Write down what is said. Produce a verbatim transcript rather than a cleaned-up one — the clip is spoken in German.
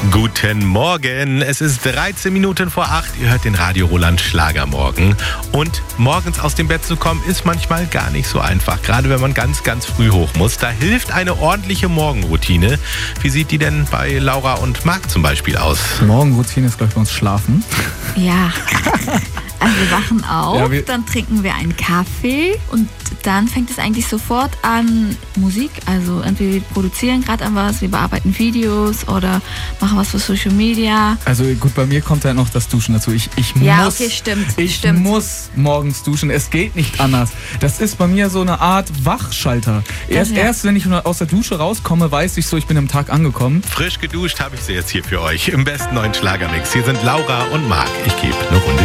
Guten Morgen, es ist dreizehn Minuten vor acht. Ihr hört den Radio Roland Schlagermorgen. Und morgens aus dem Bett zu kommen, ist manchmal gar nicht so einfach. Gerade wenn man ganz, ganz früh hoch muss. Da hilft eine ordentliche Morgenroutine. Wie sieht die denn bei Laura und Marc zum Beispiel aus? Morgenroutine ist, glaube ich, bei uns Schlafen. Ja. Also wir wachen auf, Ja, wir- dann trinken wir einen Kaffee und dann fängt es eigentlich sofort an Musik. Also entweder wir produzieren gerade an was, wir bearbeiten Videos oder machen was für Social Media. Also gut, bei mir kommt ja noch das Duschen dazu. Ich, ich Ja, muss, okay, stimmt, Ich stimmt. muss morgens duschen. Es geht nicht anders. Das ist bei mir so eine Art Wachschalter. Erst, ja. erst wenn ich aus der Dusche rauskomme, weiß ich so, ich bin am Tag angekommen. Frisch geduscht habe ich sie jetzt hier für euch im besten neuen Schlagermix. Hier sind Laura und Marc. Ich gebe eine Runde